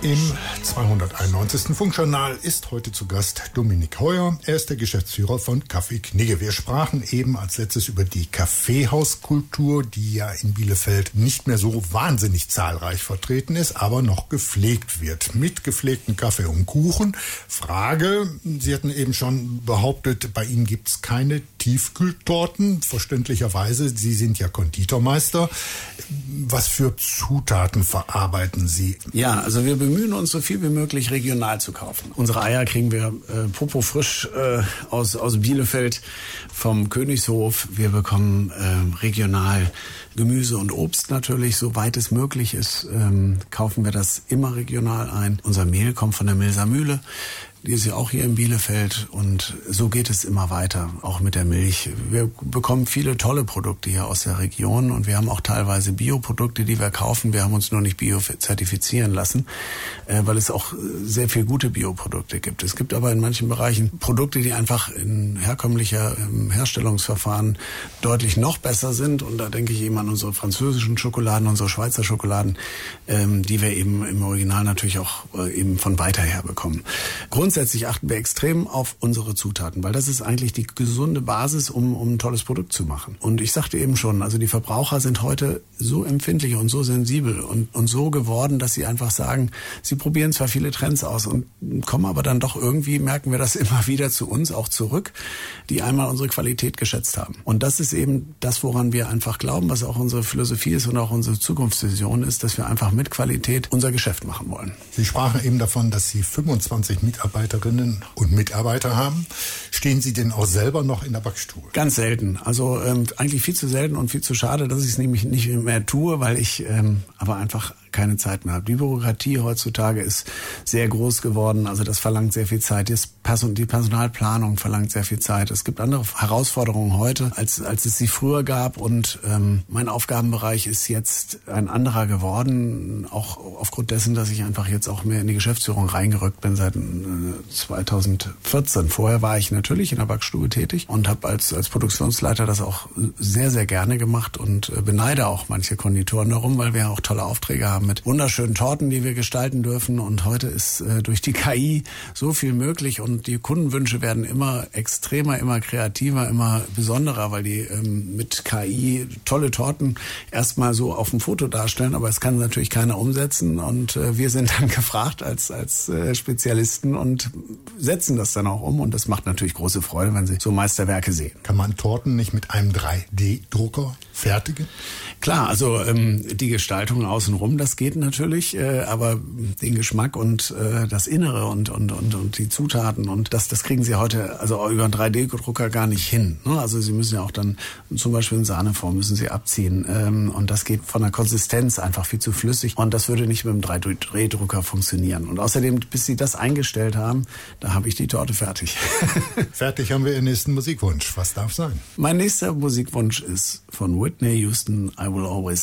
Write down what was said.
Im 291. Funkjournal ist heute zu Gast Dominik Heuer. Er ist der Geschäftsführer von Kaffee Knigge. Wir sprachen eben als letztes über die Kaffeehauskultur, die ja in Bielefeld nicht mehr so wahnsinnig zahlreich vertreten ist, aber noch gepflegt wird. Mit gepflegten Kaffee und Kuchen. Frage, Sie hatten eben schon behauptet, bei Ihnen gibt es keine Tiefkühltorten. Verständlicherweise, Sie sind ja Konditormeister. Was für Zutaten verarbeiten Sie? Ja, also wir bemühen uns, so viel wie möglich regional zu kaufen. Unsere Eier kriegen wir popo frisch aus Bielefeld vom Königshof. Wir bekommen regional Gemüse und Obst natürlich, soweit es möglich ist, kaufen wir das immer regional ein. Unser Mehl kommt von der Milser Mühle. Die ist ja auch hier in Bielefeld und so geht es immer weiter, auch mit der Milch. Wir bekommen viele tolle Produkte hier aus der Region und wir haben auch teilweise Bioprodukte, die wir kaufen. Wir haben uns nur nicht bio-zertifizieren lassen, weil es auch sehr viel gute Bioprodukte gibt. Es gibt aber in manchen Bereichen Produkte, die einfach in herkömmlicher Herstellungsverfahren deutlich noch besser sind und da denke ich eben an unsere französischen Schokoladen, unsere Schweizer Schokoladen, die wir eben im Original natürlich auch eben von weiter her bekommen. Grundsätzlich achten wir extrem auf unsere Zutaten, weil das ist eigentlich die gesunde Basis, um ein tolles Produkt zu machen. Und ich sagte eben schon, also die Verbraucher sind heute so empfindlich und so sensibel und so geworden, dass sie einfach sagen, sie probieren zwar viele Trends aus und kommen aber dann doch irgendwie, merken wir das immer wieder zu uns auch zurück, die einmal unsere Qualität geschätzt haben. Und das ist eben das, woran wir einfach glauben, was auch unsere Philosophie ist und auch unsere Zukunftsvision ist, dass wir einfach mit Qualität unser Geschäft machen wollen. Sie sprachen eben davon, dass Sie 25 Mitarbeiterinnen und Mitarbeiter haben. Stehen Sie denn auch selber noch in der Backstube? Ganz selten. Also eigentlich viel zu selten und viel zu schade, dass ich es nämlich nicht mehr tue, weil ich aber einfach keine Zeit mehr habe. Die Bürokratie heutzutage ist sehr groß geworden, also das verlangt sehr viel Zeit. Die Personalplanung verlangt sehr viel Zeit. Es gibt andere Herausforderungen heute, als es sie früher gab und mein Aufgabenbereich ist jetzt ein anderer geworden, auch aufgrund dessen, dass ich einfach jetzt auch mehr in die Geschäftsführung reingerückt bin seit 2014. Vorher war ich natürlich in der Backstube tätig und habe als Produktionsleiter das auch sehr, sehr gerne gemacht und beneide auch manche Konditoren darum, weil wir auch tolle Aufträge haben mit wunderschönen Torten, die wir gestalten dürfen. Und heute ist durch die KI so viel möglich und die Kundenwünsche werden immer extremer, immer kreativer, immer besonderer, weil die mit KI tolle Torten erstmal so auf dem Foto darstellen, aber es kann natürlich keiner umsetzen und wir sind dann gefragt als Spezialisten und setzen das dann auch um und das macht natürlich große Freude, wenn Sie so Meisterwerke sehen. Kann man Torten nicht mit einem 3D-Drucker fertigen? Klar, also die Gestaltung außenrum, das geht natürlich, aber den Geschmack und das Innere und die Zutaten und das kriegen Sie heute also über einen 3D-Drucker gar nicht hin. Ne? Also Sie müssen ja auch dann zum Beispiel in Sahneform müssen Sie abziehen und das geht von der Konsistenz einfach viel zu flüssig und das würde nicht mit einem 3D-Drucker funktionieren. Und außerdem, bis Sie das eingestellt haben, da habe ich die Torte fertig. Fertig haben wir Ihren nächsten Musikwunsch. Was darf sein? Mein nächster Musikwunsch ist von Whitney Houston, I Will Always